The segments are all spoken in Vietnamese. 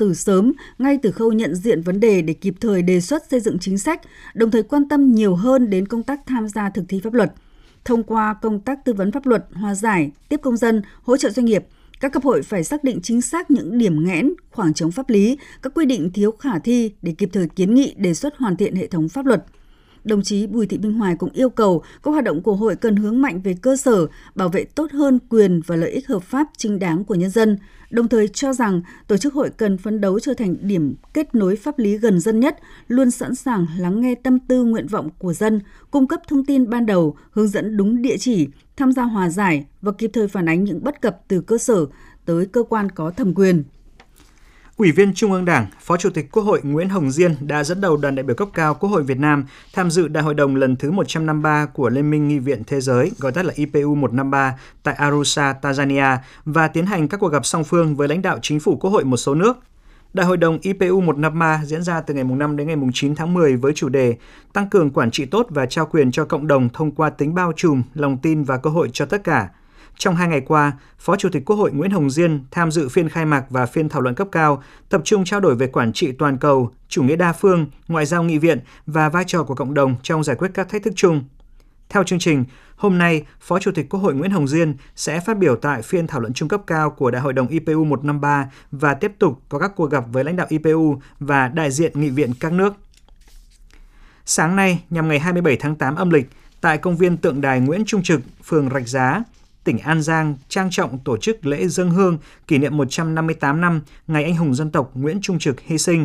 từ sớm, ngay từ khâu nhận diện vấn đề để kịp thời đề xuất xây dựng chính sách, đồng thời quan tâm nhiều hơn đến công tác tham gia thực thi pháp luật. Thông qua công tác tư vấn pháp luật, hòa giải, tiếp công dân, hỗ trợ doanh nghiệp, các cấp hội phải xác định chính xác những điểm nghẽn, khoảng trống pháp lý, các quy định thiếu khả thi để kịp thời kiến nghị đề xuất hoàn thiện hệ thống pháp luật. Đồng chí Bùi Thị Minh Hoài cũng yêu cầu các hoạt động của hội cần hướng mạnh về cơ sở, bảo vệ tốt hơn quyền và lợi ích hợp pháp chính đáng của nhân dân, đồng thời cho rằng tổ chức hội cần phấn đấu trở thành điểm kết nối pháp lý gần dân nhất, luôn sẵn sàng lắng nghe tâm tư nguyện vọng của dân, cung cấp thông tin ban đầu, hướng dẫn đúng địa chỉ, tham gia hòa giải và kịp thời phản ánh những bất cập từ cơ sở tới cơ quan có thẩm quyền. Ủy viên Trung ương Đảng, Phó Chủ tịch Quốc hội Nguyễn Hồng Diên đã dẫn đầu đoàn đại biểu cấp cao Quốc hội Việt Nam tham dự Đại hội đồng lần thứ 153 của Liên minh Nghị viện Thế giới, gọi tắt là IPU 153, tại Arusha, Tanzania và tiến hành các cuộc gặp song phương với lãnh đạo chính phủ Quốc hội một số nước. Đại hội đồng IPU 153 diễn ra từ ngày 5 đến ngày 9 tháng 10 với chủ đề Tăng cường quản trị tốt và trao quyền cho cộng đồng thông qua tính bao trùm, lòng tin và cơ hội cho tất cả. Trong 2 ngày qua, Phó Chủ tịch Quốc hội Nguyễn Hồng Diên tham dự phiên khai mạc và phiên thảo luận cấp cao, tập trung trao đổi về quản trị toàn cầu, chủ nghĩa đa phương, ngoại giao nghị viện và vai trò của cộng đồng trong giải quyết các thách thức chung. Theo chương trình, hôm nay, Phó Chủ tịch Quốc hội Nguyễn Hồng Diên sẽ phát biểu tại phiên thảo luận chung cấp cao của Đại hội đồng IPU 153 và tiếp tục có các cuộc gặp với lãnh đạo IPU và đại diện nghị viện các nước. Sáng nay, nhằm ngày 27 tháng 8 âm lịch, tại công viên tượng đài Nguyễn Trung Trực, phường Rạch Giá, tỉnh An Giang trang trọng tổ chức lễ dâng hương kỷ niệm 158 năm Ngày Anh hùng dân tộc Nguyễn Trung Trực hy sinh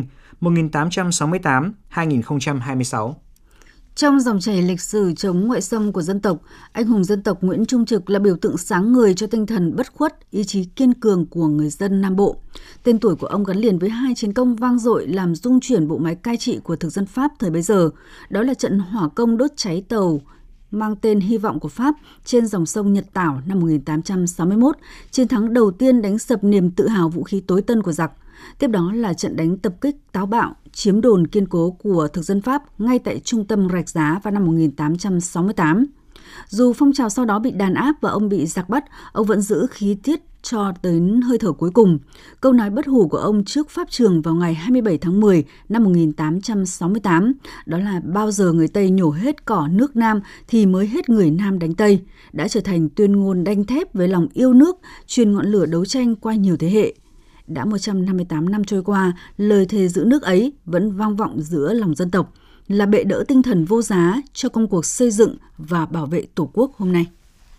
1868-2026. Trong dòng chảy lịch sử chống ngoại xâm của dân tộc, anh hùng dân tộc Nguyễn Trung Trực là biểu tượng sáng ngời cho tinh thần bất khuất, ý chí kiên cường của người dân Nam Bộ. Tên tuổi của ông gắn liền với 2 chiến công vang dội làm rung chuyển bộ máy cai trị của thực dân Pháp thời bấy giờ. Đó là trận hỏa công đốt cháy tàu mang tên Hy vọng của Pháp trên dòng sông Nhật Tảo năm 1861, chiến thắng đầu tiên đánh sập niềm tự hào vũ khí tối tân của giặc. Tiếp đó là trận đánh tập kích táo bạo, chiếm đồn kiên cố của thực dân Pháp ngay tại trung tâm Rạch Giá vào năm 1868. Dù phong trào sau đó bị đàn áp và ông bị giặc bắt, ông vẫn giữ khí tiết cho đến hơi thở cuối cùng. Câu nói bất hủ của ông trước Pháp trường vào ngày 27 tháng 10 năm 1868, đó là bao giờ người Tây nhổ hết cỏ nước Nam thì mới hết người Nam đánh Tây, đã trở thành tuyên ngôn đanh thép với lòng yêu nước, truyền ngọn lửa đấu tranh qua nhiều thế hệ. Đã 158 năm trôi qua, lời thề giữ nước ấy vẫn vang vọng giữa lòng dân tộc, là bệ đỡ tinh thần vô giá cho công cuộc xây dựng và bảo vệ Tổ quốc hôm nay.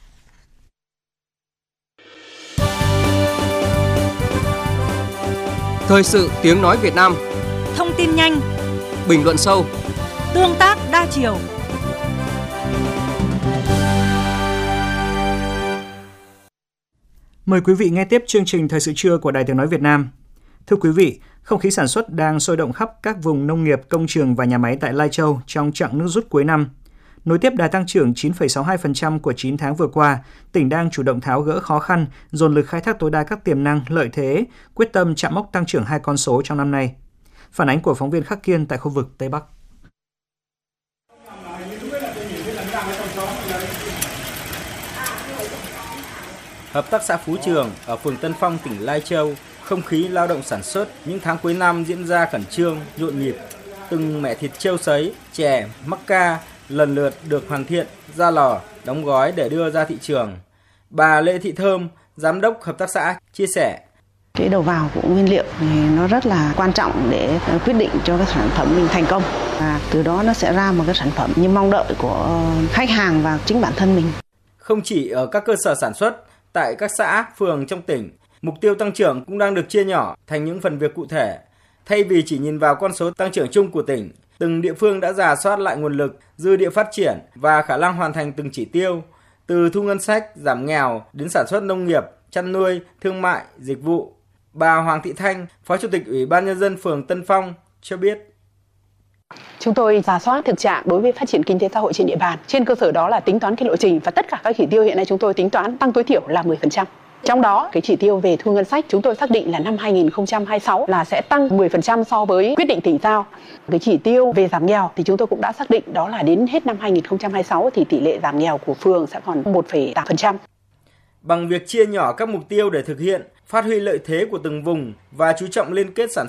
Thời sự tiếng nói Việt Nam. Thông tin nhanh, bình luận sâu, tương tác đa chiều. Mời quý vị nghe tiếp chương trình Thời sự trưa của Đài Tiếng nói Việt Nam. Thưa quý vị, không khí sản xuất đang sôi động khắp các vùng nông nghiệp, công trường và nhà máy tại Lai Châu trong chặng nước rút cuối năm. Nối tiếp đà tăng trưởng 9,62% của 9 tháng vừa qua, tỉnh đang chủ động tháo gỡ khó khăn, dồn lực khai thác tối đa các tiềm năng, lợi thế, quyết tâm chạm mốc tăng trưởng 2 con số trong năm nay. Phản ánh của phóng viên Khắc Kiên tại khu vực Tây Bắc. Hợp tác xã Phú Trường ở phường Tân Phong, tỉnh Lai Châu, không khí lao động sản xuất những tháng cuối năm diễn ra khẩn trương, nhộn nhịp. Từng mẻ thịt trâu sấy, chè, mắc ca lần lượt được hoàn thiện, ra lò, đóng gói để đưa ra thị trường. Bà Lê Thị Thơm, giám đốc hợp tác xã, chia sẻ. Cái đầu vào của nguyên liệu thì nó rất là quan trọng để quyết định cho cái sản phẩm mình thành công. Và từ đó nó sẽ ra một cái sản phẩm như mong đợi của khách hàng và chính bản thân mình. Không chỉ ở các cơ sở sản xuất, tại các xã, phường trong tỉnh, mục tiêu tăng trưởng cũng đang được chia nhỏ thành những phần việc cụ thể. Thay vì chỉ nhìn vào con số tăng trưởng chung của tỉnh, từng địa phương đã rà soát lại nguồn lực, dư địa phát triển và khả năng hoàn thành từng chỉ tiêu, từ thu ngân sách, giảm nghèo đến sản xuất nông nghiệp, chăn nuôi, thương mại, dịch vụ. Bà Hoàng Thị Thanh, Phó Chủ tịch Ủy ban Nhân dân phường Tân Phong cho biết. Chúng tôi rà soát thực trạng đối với phát triển kinh tế xã hội trên địa bàn. Trên cơ sở đó là tính toán cái lộ trình và tất cả các chỉ tiêu hiện nay chúng tôi tính toán tăng tối thiểu là 10%. Trong đó, cái chỉ tiêu về thu ngân sách chúng tôi xác định là năm 2026 là sẽ tăng 10% so với quyết định tỉnh giao. Cái chỉ tiêu về giảm nghèo thì chúng tôi cũng đã xác định đó là đến hết năm 2026 thì tỷ lệ giảm nghèo của phường sẽ còn 1,8%. Bằng việc chia nhỏ các mục tiêu để thực hiện, phát huy lợi thế của từng vùng và chú trọng liên kết sản